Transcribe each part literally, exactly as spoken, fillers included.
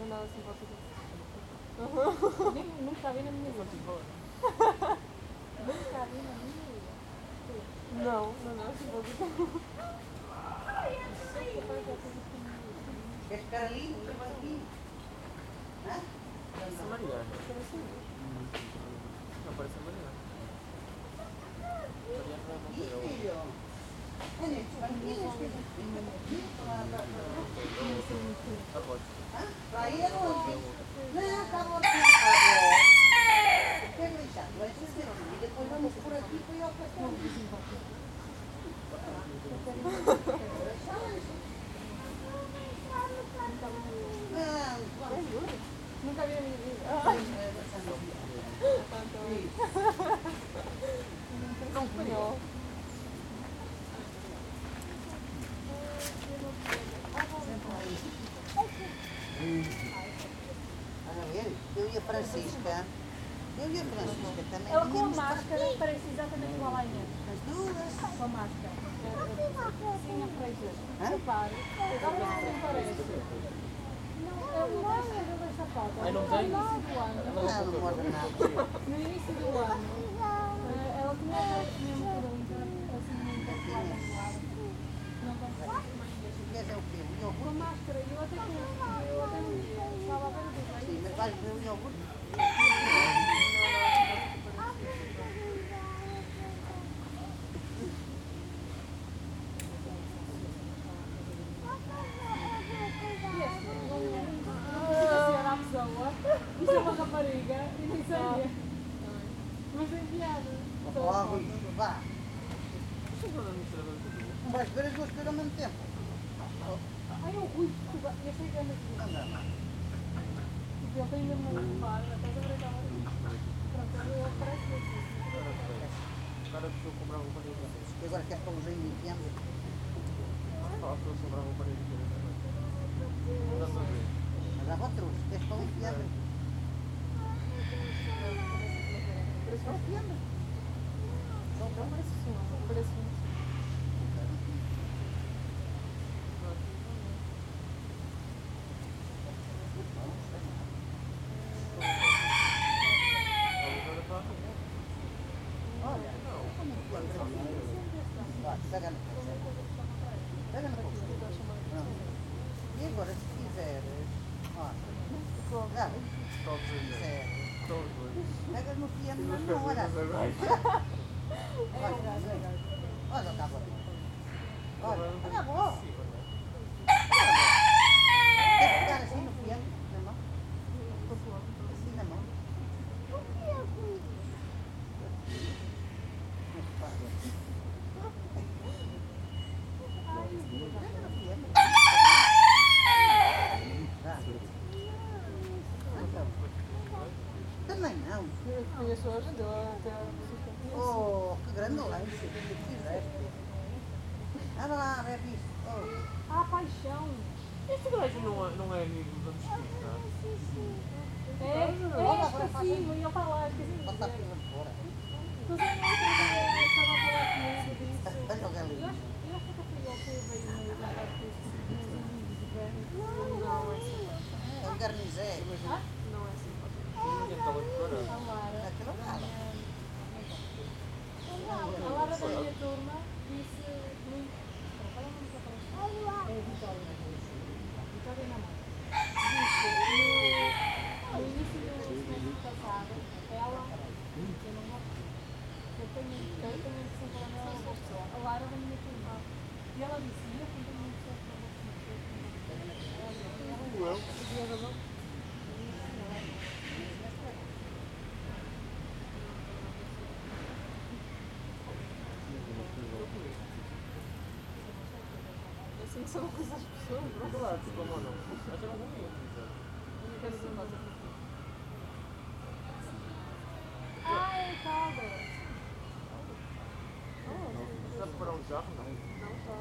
nada simpático. Uhum. Nem, nunca vi na minha vida. Nunca vi na minha vida. Não, não, não, simpático. Queres ficar ali? No banquinho? Hã? Parece a Mariana. Não, parece a Mariana. Mariana não é Monteiro. Ih, filho. É nestes banquinhos que a gente fica aqui. Está pode. Hã? Para aí é longe. Não, está longe. Quero deixar, vai ser assim. E depois vamos por aqui para ir ao castelo. Não, vamos. Nunca vi na minha vida. Não espanhol. Olha ver, eu e a Francisca. Eu e a Francisca também. Ela com a máscara parece exatamente igual à Inês. As duas. Com a máscara. Sim, a Freja. Hã? Repare. Agora não parece. Ela não tem cabelo da chapata. Ai, não No tem? início do ano. Não, não morde nada. No início do ano. eh, Ela tinha tinha um cabelo assim muito perfilado ao lado. Não consegue. Queres é o quê? O Com a iogurte? máscara. Eu até que eu até não estava a ver o que Sim, mas vais ver o iogurte? Isto é uma rapariga e nem sabia. Mas é piada. Logo, vá. Vocês não andam misturando tudo? Não vais ver as duas coisas ao mesmo tempo. Ai, eu Rui, desculpa, eu sei que é muito. Não dá. Tipo, ele tem mesmo um bar, na casa da estava ali. Pronto, ele parece aqui. O cara precisou comprar roupa de vocês. E agora queres pô-los em enfiando? Fala para eu comprar roupa de vocês. Não dá para ver. Mas há outros, queres pô-los enfiando? Parece uma piada. Não parece assim, não parece assim. Olha, vai, pega no pulso. Pega no pulso. E agora, se quiseres, olha, já, Todos se aí. quiseres, Todos. pegas no piano, mas não, olha assim. Olha, olha, acabou. Olha, acabou. Queres pegar assim no piano, na mão? Assim na mão. Muito fácil. Pega no piano. Vá. Então, também não. Eu conheço hoje, deu até a música. Oh, que grande lanche que fizeste. Anda lá, bebe isso. Oh. Ah, paixão! Este gajo não é, não é amigo da Mesquita? É, é, esqueci-me, ele está lá, esqueci-me. Bota a fila de fora. Mas eu não estava a falar comigo disso. Olha o Eu acho, galinho. eu acho que foi ele que veio meio da parte dos amigos de velho. Não, é assim. É um garnizé. Ah? Não é assim. Ninguém está lá de fora. A Lara. Aquilo fala. A Lara da minha turma disse muito. Qual é o nome que aparece? É Vitória. Vitória na mão. Disse no, no início do semestre passado, ela. Eu não gosto. Eu tenho, eu tenho a impressão que ela não é uma boa pessoa. A Lara da minha turma. E ela disse, e eu tenho uma pessoa que não gosto muito. Ela tinha razão. Assim que são coisas das pessoas, não? Claro, tipo, não, não. Mas eu não vou mesmo. Eu quero dizer mais aqui. Ai, calma. Dá para parar um carro? Não. Não está.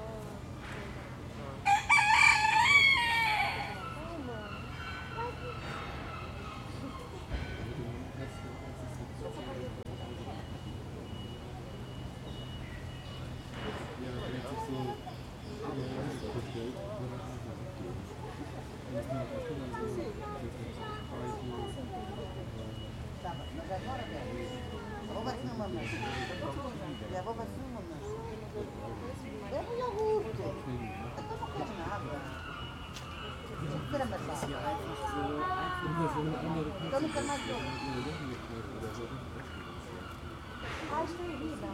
Sim. A avó vai ser uma mãe. E a avó vai ser uma mãe. É um iogurte. Então não quero nada. Tinha que ter amassado. Então nunca mais vou. Ah, isto é vida.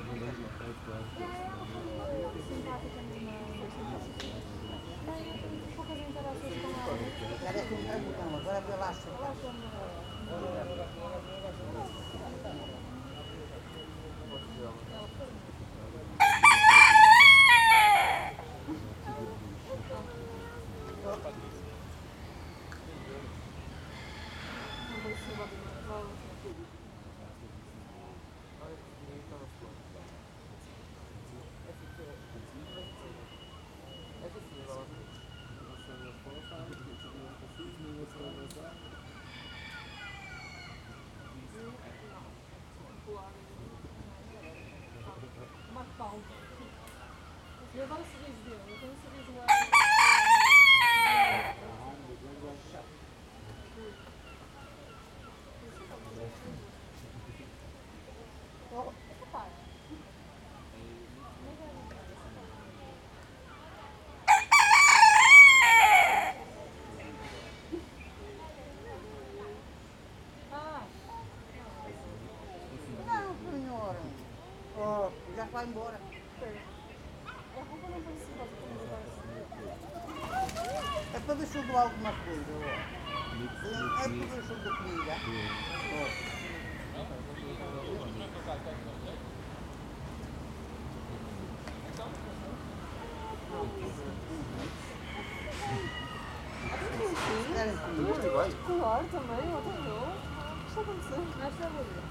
É simpática mesmo. Tem poucas interações com ela. Já deve ter um dragão, agora vê lá se Eu acho que uma pausa. E agora o sorriso dele. Eu tenho um sorriso lá. Oh, é capaz. Ah, Não, senhora. Oh, já vai embora. a roupa não vai ser agora. É para ver se eu dou alguma coisa. ó. É para ver se eu dou comida. Ó. Querem comida? Claro, também, eu até eu. O que está acontecendo? Acho que é bonito.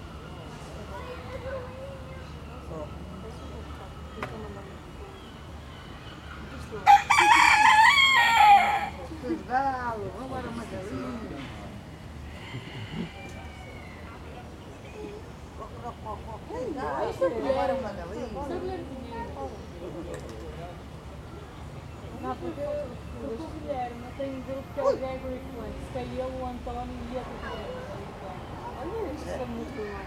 Ó. Seus galos, vamos para uma galinha. Seus galos, vamos para uma galinha. Não, porque eu, porque o Guilherme tem um grupo que é o Gregory Flex, que é ele, o António e outro Guilherme. Olha, isto é muito bom.